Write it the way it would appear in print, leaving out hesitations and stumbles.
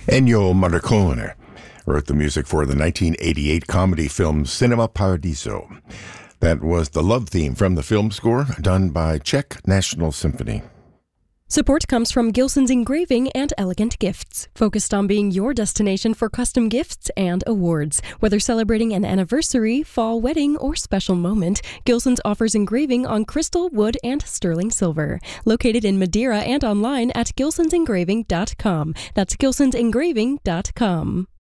Ennio Morricone wrote the music for the 1988 comedy film Cinema Paradiso. That was the love theme from the film score done by Czech National Symphony. Support comes from Gilson's Engraving and Elegant Gifts, focused on being your destination for custom gifts and awards. Whether celebrating an anniversary, fall wedding, or special moment, Gilson's offers engraving on crystal, wood, and sterling silver. Located in Madeira and online at gilsonsengraving.com. That's gilsonsengraving.com.